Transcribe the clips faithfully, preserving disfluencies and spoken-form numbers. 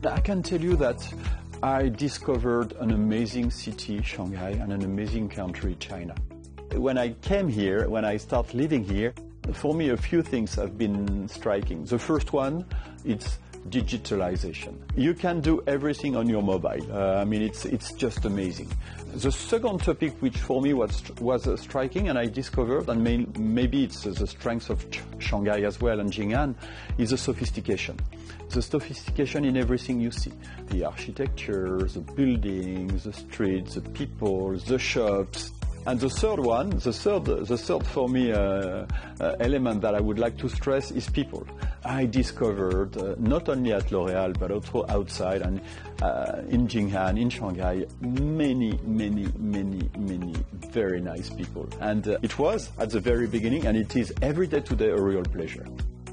I can tell you that I discovered an amazing city, Shanghai, and an amazing country, China. When I came here, when I started living here, for me a few things have been striking. The first one, it's digitalization. You can do everything on your mobile. Uh, I mean, it's it's just amazing. The second topic, which for me was was uh, striking, and I discovered, and may, maybe it's uh, the strength of Ch- Shanghai as well and Jing'an, is the sophistication. The sophistication in everything you see. The architecture, the buildings, the streets, the people, the shops. And the third one, the third, the third for me uh, uh, element that I would like to stress is people. I discovered, uh, not only at L'Oréal, but also outside and uh, in Jing'an, in Shanghai, many, many, many, many very nice people. And uh, it was at the very beginning, and it is every day today a real pleasure.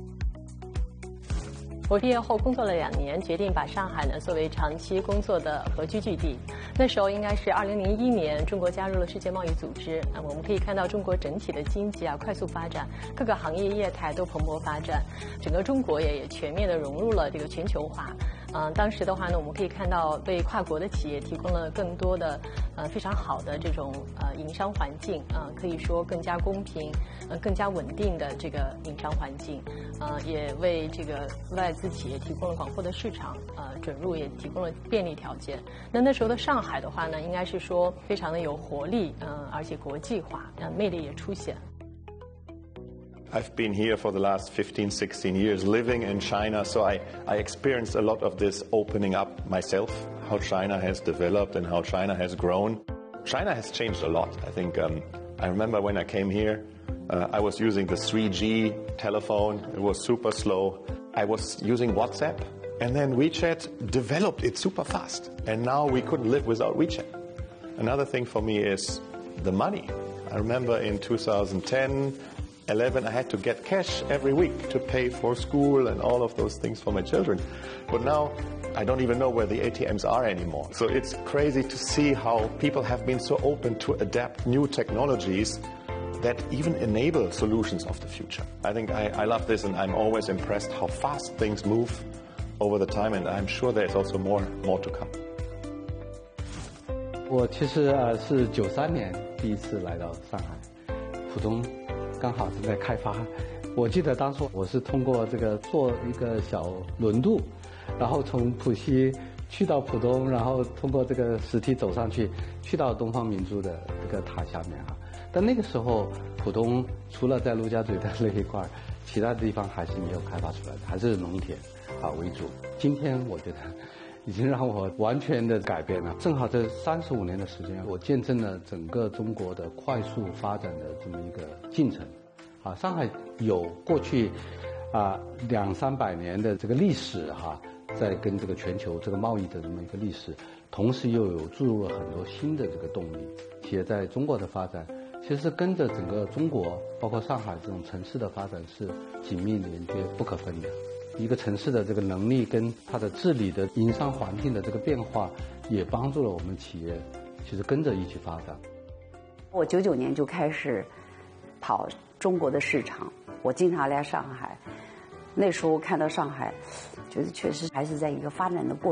我毕业后工作了两年，决定把上海呢作为长期工作的合居据地。那时候应该是二零零一年，中国加入了世界贸易组织。啊，我们可以看到中国整体的经济啊快速发展，各个行业业态都蓬勃发展，整个中国也也全面的融入了这个全球化。嗯、呃，当时的话呢，我们可以看到为跨国的企业提供了更多的呃非常好的这种呃营商环境啊、呃，可以说更加公平、呃更加稳定的这个营商环境，呃也为这个外资企业提供了广阔的市场，呃准入也提供了便利条件。那那时候的上海的话呢，应该是说非常的有活力，嗯、呃，而且国际化，呃魅力也出现。 I've been here for the last fifteen, sixteen years living in China, so I, I experienced a lot of this opening up myself, how China has developed and how China has grown. China has changed a lot. I think um, I remember when I came here, uh, I was using the three G telephone. It was super slow. I was using WhatsApp, and then WeChat developed it super fast. And now we couldn't live without WeChat. Another thing for me is the money. I remember in two thousand ten, eleven, I had to get cash every week to pay for school and all of those things for my children. But now I don't even know where the A T Ms are anymore. So it's crazy to see how people have been so open to adapt new technologies that even enable solutions of the future. I think I, I love this, and I'm always impressed how fast things move over the time, and I'm sure there's also more, more to come. 我其实呃是九三年第一次来到上海，浦东刚好正在开发。我记得当初我是通过这个坐一个小轮渡，然后从浦西去到浦东，然后通过这个石梯走上去，去到东方明珠的这个塔下面啊。但那个时候，浦东除了在陆家嘴的那一块，其他地方还是没有开发出来的，还是农田啊为主。今天我觉得已经让我完全的改变了。正好这三十五年的时间，我见证了整个中国的快速发展的这么一个进程。啊，上海有过去啊两三百年的这个历史哈、啊，在跟这个全球这个贸易的这么一个历史，同时又有注入了很多新的这个动力。企业在中国的发展，其实跟着整个中国，包括上海这种城市的发展是紧密连接、不可分的。一个城市的这个能力跟它的治理的营商环境的这个变化，也帮助了我们企业其实跟着一起发展。 我九九年就开始跑中国的市场，我经常来上海，那时候看到上海，觉得确实还是在一个发展的过程。